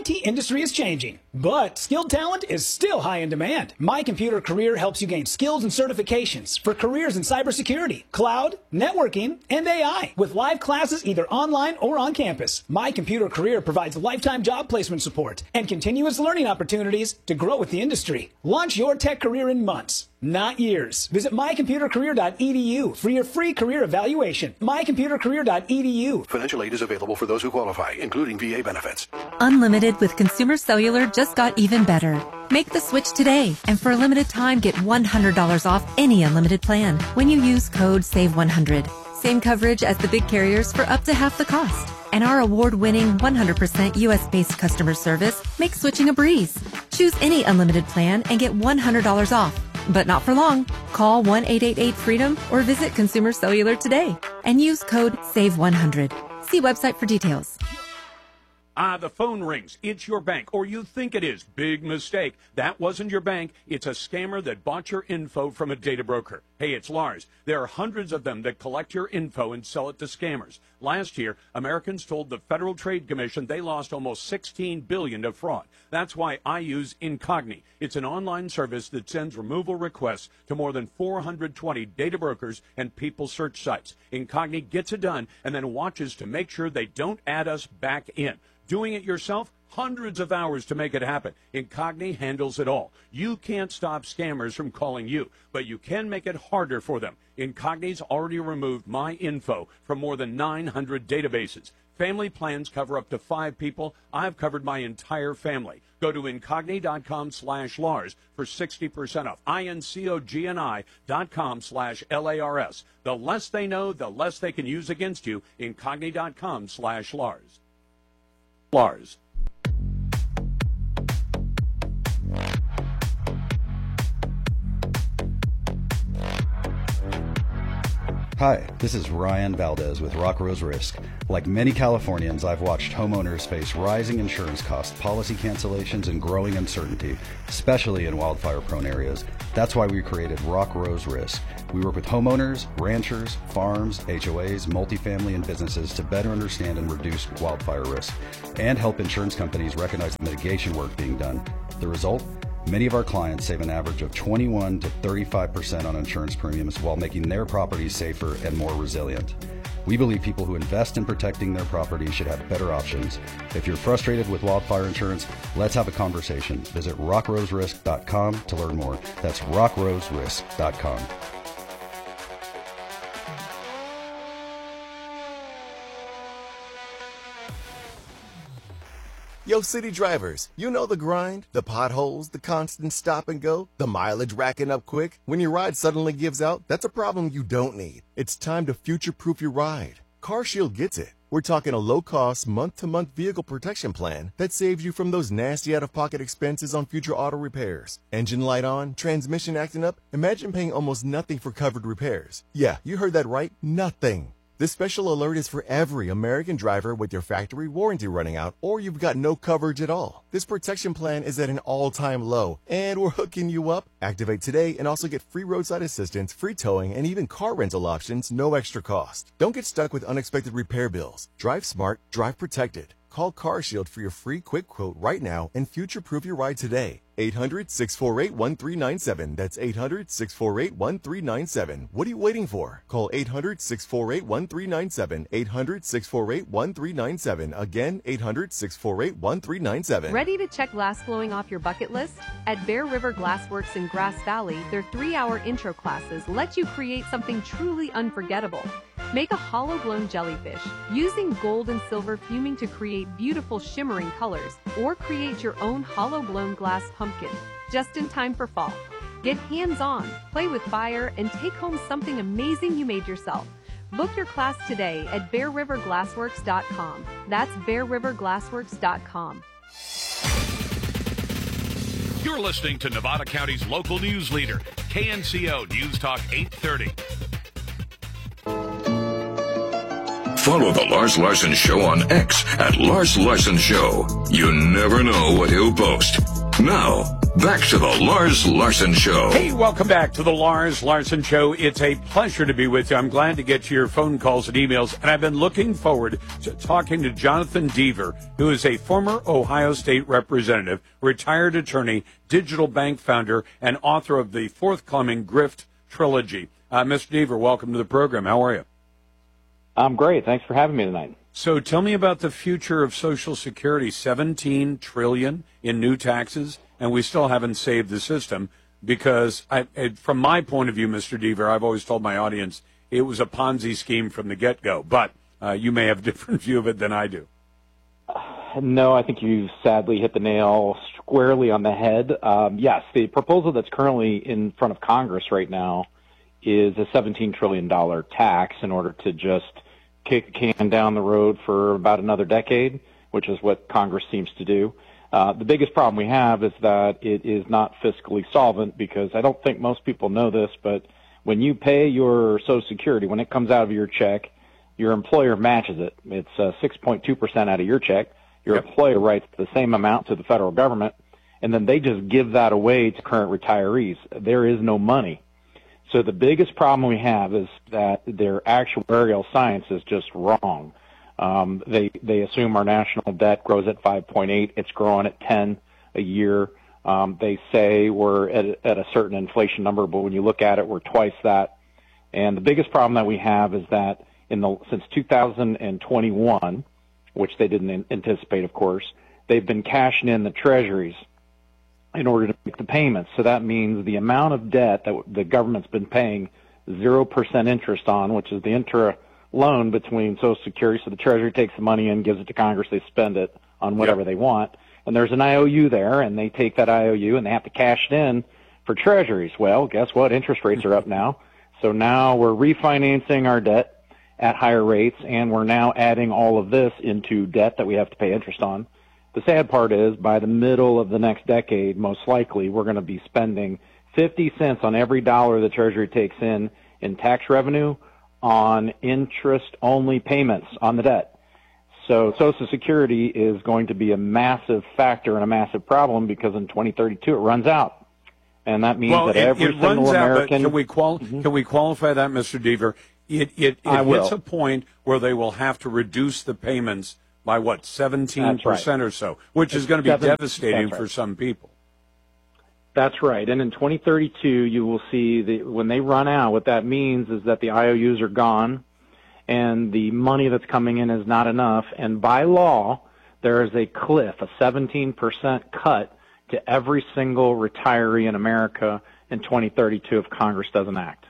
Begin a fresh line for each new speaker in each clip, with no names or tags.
IT industry is changing, but skilled talent is still high in demand. My Computer Career helps you gain skills and certifications for careers in cybersecurity, cloud, networking, and AI with live classes either online or on campus. My Computer Career provides lifetime job placement support and continuous learning opportunities to grow with the industry. Launch your tech career in months, not years. Visit mycomputercareer.edu for your free career evaluation. mycomputercareer.edu.
Financial aid is available for those who qualify, including VA benefits.
Unlimited with Consumer Cellular just got even better. Make the switch today, and for a limited time, get $100 off any unlimited plan when you use code SAVE100. Same coverage as the big carriers for up to half the cost. And our award-winning 100% U.S.-based customer service makes switching a breeze. Choose any unlimited plan and get $100 off. But not for long. Call 1-888-FREEDOM or visit Consumer Cellular today and use code SAVE100. See website for details.
The phone rings. It's your bank, or you think it is. Big mistake. That wasn't your bank. It's a scammer that bought your info from a data broker. Hey, it's Lars. There are hundreds of them that collect your info and sell it to scammers. Last year, Americans told the Federal Trade Commission they lost almost $16 billion to fraud. That's why I use Incogni. It's an online service that sends removal requests to more than 420 data brokers and people search sites. Incogni gets it done and then watches to make sure they don't add us back in. Doing it yourself? Hundreds of hours to make it happen. Incogni handles it all. You can't stop scammers from calling you, but you can make it harder for them. Incogni's already removed my info from more than 900 databases. Family plans cover up to 5 people. I've covered my entire family. Go to Incogni.com/Lars for 60% off. Incogni.com/LARS. The less they know, the less they can use against you. Incogni.com/Lars. Lars.
Hi, this is Ryan Valdez with Rock Rose Risk. Like many Californians, I've watched homeowners face rising insurance costs, policy cancellations, and growing uncertainty, especially in wildfire-prone areas. That's why we created Rock Rose Risk. We work with homeowners, ranchers, farms, HOAs, multifamily, and businesses to better understand and reduce wildfire risk, and help insurance companies recognize the mitigation work being done. The result? Many of our clients save an average of 21 to 35% on insurance premiums while making their properties safer and more resilient. We believe people who invest in protecting their property should have better options. If you're frustrated with wildfire insurance, let's have a conversation. Visit rockroserisk.com to learn more. That's rockroserisk.com.
Yo, city drivers, you know the grind, the potholes, the constant stop and go, the mileage racking up quick. When your ride suddenly gives out, that's a problem you don't need. It's time to future-proof your ride. CarShield gets it. We're talking a low-cost, month-to-month vehicle protection plan that saves you from those nasty out-of-pocket expenses on future auto repairs. Engine light on, transmission acting up? Imagine paying almost nothing for covered repairs. Yeah, you heard that right, nothing. This special alert is for every American driver with your factory warranty running out or you've got no coverage at all. This protection plan is at an all-time low, and we're hooking you up. Activate today and also get free roadside assistance, free towing, and even car rental options, no extra cost. Don't get stuck with unexpected repair bills. Drive smart, drive protected. Call CarShield for your free quick quote right now and future-proof your ride today. 800-648-1397. That's 800-648-1397. What are you waiting for? Call 800-648-1397. 800-648-1397. Again, 800-648-1397.
Ready to check glass blowing off your bucket list? At Bear River Glassworks in Grass Valley, their 3-hour intro classes let you create something truly unforgettable. Make a hollow-blown jellyfish using gold and silver fuming to create beautiful shimmering colors, or create your own hollow-blown glass pumpkin just in time for fall. Get hands-on, play with fire, and take home something amazing you made yourself. Book your class today at BearRiverGlassworks.com. That's BearRiverGlassworks.com.
You're listening to Nevada County's local news leader, KNCO News Talk 830.
Follow The Lars Larson Show on X at Lars Larson Show. You never know what he'll post. Now, Back to the Lars Larson Show.
Hey, welcome back to the Lars Larson Show. It's a pleasure to be with you. I'm glad to get your phone calls and emails, and I've been looking forward to talking to Jonathan Deaver, who is a former Ohio State representative, retired attorney, digital bank founder, and author of the forthcoming Grift trilogy. Mr. Deaver, welcome to the program. How are you?
I'm great. Thanks for having me tonight.
So tell me about the future of Social Security. $17 trillion in new taxes, and we still haven't saved the system because, from my point of view, Mr. Deaver, I've always told my audience it was a Ponzi scheme from the get-go. But you may have a different view of it than I do.
No, I think you sadly hit the nail squarely on the head. Yes, the proposal that's currently in front of Congress right now is a $17 trillion tax in order to just kick the can down the road for about another decade, which is what Congress seems to do. The biggest problem we have is that it is not fiscally solvent because I don't think most people know this, but when you pay your Social Security, when it comes out of your check, your employer matches it. It's 6.2% out of your check. Your employer writes the same amount to the federal government, and then they just give that away to current retirees. There is no money. So the biggest problem we have is that their actuarial science is just wrong. They assume our national debt grows at 5.8. It's growing at 10 a year. They say we're at a certain inflation number, but when you look at it, we're twice that. And the biggest problem that we have is that since 2021, which they didn't anticipate, of course, they've been cashing in the treasuries in order to make the payments. So that means the amount of debt that the government's been paying 0% interest on, which is the intra-loan between Social Security. So the Treasury takes the money in, gives it to Congress, they spend it on whatever they want. And there's an IOU there, and they take that IOU and they have to cash it in for treasuries. Well, guess what? Interest rates are up now. So now we're refinancing our debt at higher rates, and we're now adding all of this into debt that we have to pay interest on. The sad part is by the middle of the next decade, most likely, we're going to be spending 50 cents on every dollar the Treasury takes in tax revenue on interest-only payments on the debt. So Social Security is going to be a massive factor and a massive problem because in 2032 it runs out. And that means that every single American...
Can we qualify that, Mr. Deaver? It hits a point where they will have to reduce the payments by, 17% or so, which is going to be devastating for some people.
That's right. And in 2032, you will see when they run out, what that means is that the IOUs are gone and the money that's coming in is not enough. And by law, there is a cliff, a 17% cut to every single retiree in America in 2032 if Congress doesn't act.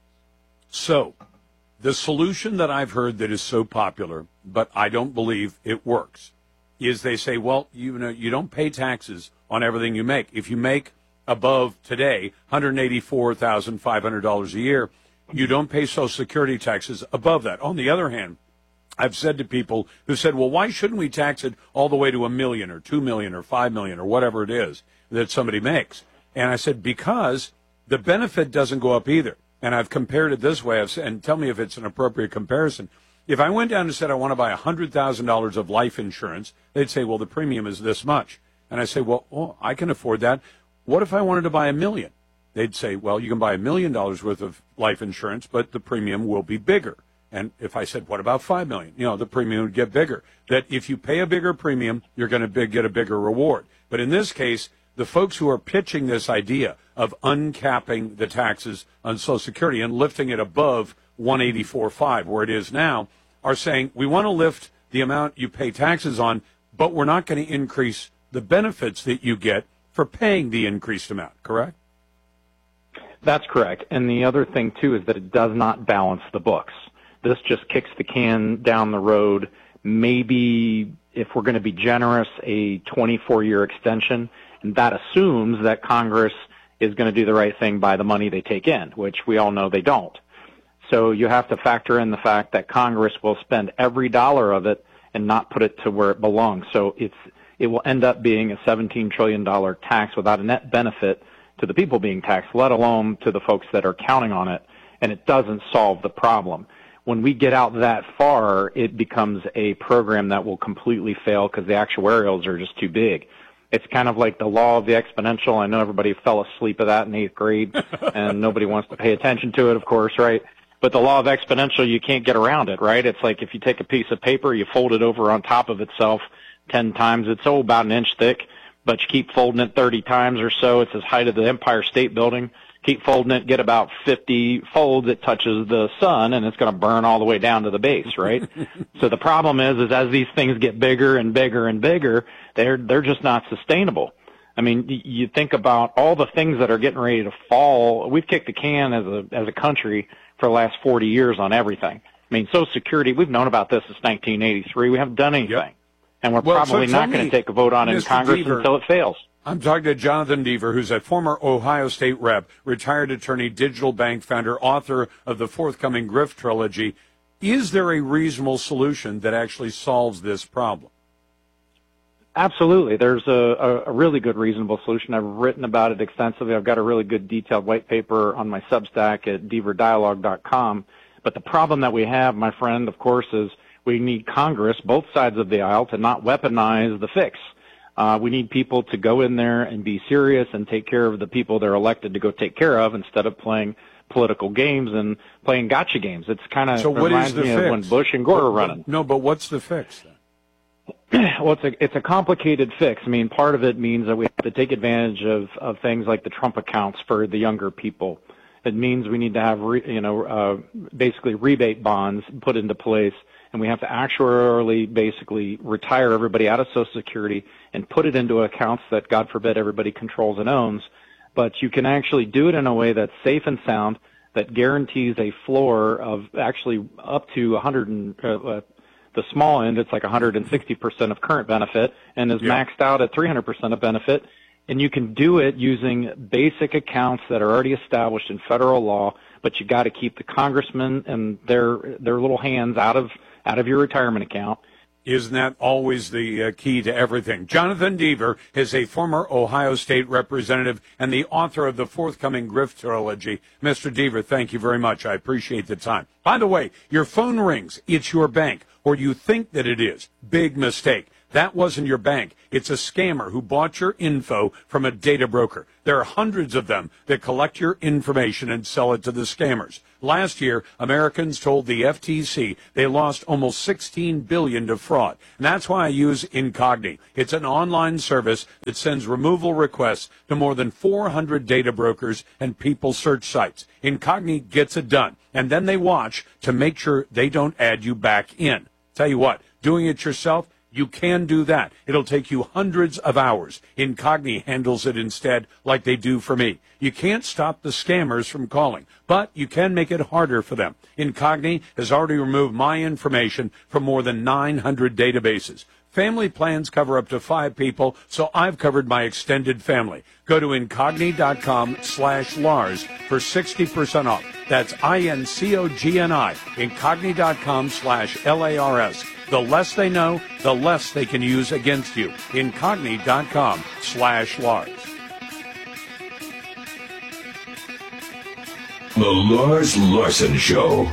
So the solution that I've heard that is so popular, but I don't believe it works, is they say, well, you don't pay taxes on everything you make. If you make above today $184,500 a year, you don't pay Social Security taxes above that. On the other hand, I've said to people who said, well, why shouldn't we tax it all the way to $1 million or $2 million or $5 million or whatever it is that somebody makes? And I said, because the benefit doesn't go up either. And I've compared it this way, and tell me if it's an appropriate comparison. If I went down and said I want to buy $100,000 of life insurance, they'd say, well, the premium is this much. And I say, well, I can afford that. What if I wanted to buy $1 million? They'd say, well, you can buy $1 million worth of life insurance, but the premium will be bigger. And if I said, what about $5 million? The premium would get bigger. That if you pay a bigger premium, you're going to get a bigger reward. But in this case, the folks who are pitching this idea of uncapping the taxes on Social Security and lifting it above $184.5, where it is now, are saying we want to lift the amount you pay taxes on, but we're not going to increase the benefits that you get for paying the increased amount, correct?
That's correct. And the other thing, too, is that it does not balance the books. This just kicks the can down the road. Maybe, if we're going to be generous, a 24-year extension. And that assumes that Congress is going to do the right thing by the money they take in, which we all know they don't. So you have to factor in the fact that Congress will spend every dollar of it and not put it to where it belongs. So it will end up being a $17 trillion tax without a net benefit to the people being taxed, let alone to the folks that are counting on it, and it doesn't solve the problem. When we get out that far, it becomes a program that will completely fail because the actuarials are just too big. It's kind of like the law of the exponential. I know everybody fell asleep at that in 8th grade, and nobody wants to pay attention to it, of course, right? But the law of exponential, you can't get around it, right? It's like if you take a piece of paper, you fold it over on top of itself 10 times. It's about an inch thick, but you keep folding it 30 times or so. It's as height of the Empire State Building. Keep folding it, get about 50 folds, it touches the sun, and it's going to burn all the way down to the base, right? So the problem is as these things get bigger and bigger and bigger, they're just not sustainable. I mean, you think about all the things that are getting ready to fall. We've kicked the can as a country for the last 40 years on everything. I mean, Social Security, we've known about this since 1983. We haven't done anything. Yep. And we're probably not going to take a vote on it in Congress until it fails.
I'm talking to Jonathan Deaver, who's a former Ohio State rep, retired attorney, digital bank founder, author of the forthcoming Grift trilogy. Is there a reasonable solution that actually solves this problem?
Absolutely. There's a really good reasonable solution. I've written about it extensively. I've got a really good detailed white paper on my Substack at deaverdialogue.com. But the problem that we have, my friend, of course, is we need Congress, both sides of the aisle, to not weaponize the fix. We need people to go in there and be serious and take care of the people they're elected to go take care of instead of playing political games and playing gotcha games. It's kind of reminds me of when Bush and Gore were running.
No, but what's the fix then?
Well, it's a complicated fix. I mean, part of it means that we have to take advantage of things like the Trump accounts for the younger people. It means we need to have, basically rebate bonds put into place, and we have to actuarially basically retire everybody out of Social Security and put it into accounts that, God forbid, everybody controls and owns. But you can actually do it in a way that's safe and sound, that guarantees a floor of actually up to 100 the small end, it's like 160% of current benefit, and is maxed out at 300% of benefit. And you can do it using basic accounts that are already established in federal law, but you got to keep the congressmen and their little hands out of your retirement account.
Isn't that always the key to everything? Jonathan Deaver is a former Ohio State representative and the author of the forthcoming Grift trilogy. Mr. Deaver, thank you very much. I appreciate the time. By the way, your phone rings. It's your bank, or you think that it is. Big mistake. That wasn't your bank. It's a scammer who bought your info from a data broker. There are hundreds of them that collect your information and sell it to the scammers. Last year, Americans told the FTC they lost almost $16 billion to fraud. And that's why I use Incogni. It's an online service that sends removal requests to more than 400 data brokers and people search sites. Incogni gets it done, and then they watch to make sure they don't add you back in. Tell you what, doing it yourself, you can do that. It'll take you hundreds of hours. Incogni handles it instead, like they do for me. You can't stop the scammers from calling, but you can make it harder for them. Incogni has already removed my information from more than 900 databases. Family plans cover up to 5 people, so I've covered my extended family. Go to Incogni.com/Lars for 60% off. That's INCOGNI, Incogni.com/LARS. The less they know, the less they can use against you. Incogni.com/Lars.
The Lars Larson Show.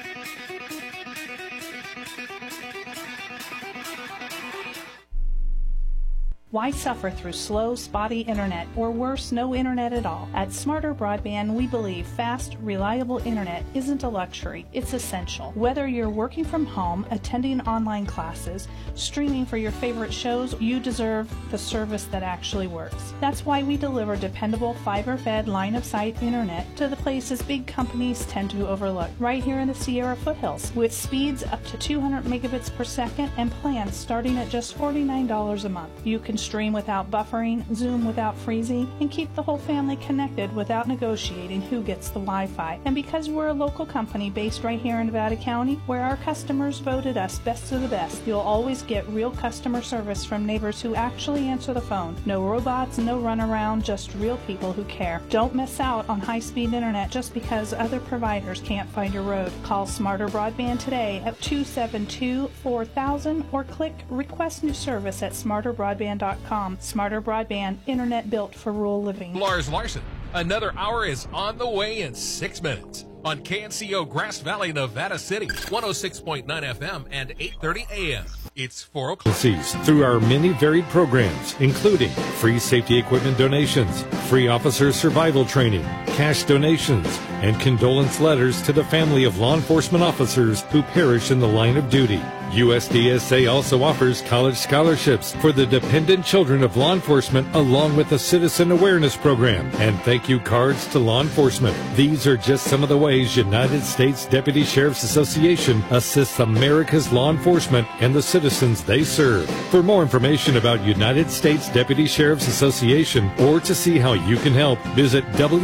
Why suffer through slow, spotty internet, or worse, no internet at all? At Smarter Broadband, we believe fast, reliable internet isn't a luxury, it's essential. Whether you're working from home, attending online classes, streaming for your favorite shows, you deserve the service that actually works. That's why we deliver dependable, fiber-fed, line-of-sight internet to the places big companies tend to overlook, right here in the Sierra foothills, with speeds up to 200 megabits per second and plans starting at just $49 a month. You can stream without buffering, Zoom without freezing, and keep the whole family connected without negotiating who gets the Wi-Fi. And because we're a local company based right here in Nevada County, where our customers voted us best of the best, you'll always get real customer service from neighbors who actually answer the phone. No robots, no runaround, just real people who care. Don't miss out on high-speed internet just because other providers can't find your road. Call Smarter Broadband today at 272-4000 or click Request New Service at smarterbroadband.com. Smarter Broadband, internet built for rural living.
Lars Larson, another hour is on the way in 6 minutes on KNCO Grass Valley, Nevada City, 106.9 FM and 830 AM. It's 4 o'clock.
Through our many varied programs, including free safety equipment donations, free officer survival training, cash donations, and condolence letters to the family of law enforcement officers who perish in the line of duty. USDSA also offers college scholarships for the dependent children of law enforcement, along with a citizen awareness program and thank you cards to law enforcement. These are just some of the ways United States Deputy Sheriff's Association assists America's law enforcement and the citizens they serve. For more information about United States Deputy Sheriff's Association or to see how you can help, visit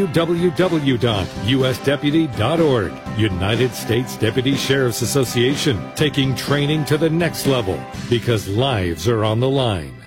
www.usdeputy.org. United States Deputy Sheriff's Association, taking training to the next level because lives are on the line.